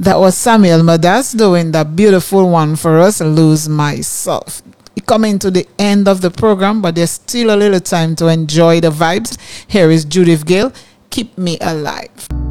That was Samuel Madas doing that beautiful one for us, Lose Myself. Coming to the end of the program, but there's still a little time to enjoy the vibes. Here is Judith Gale, Keep Me Alive.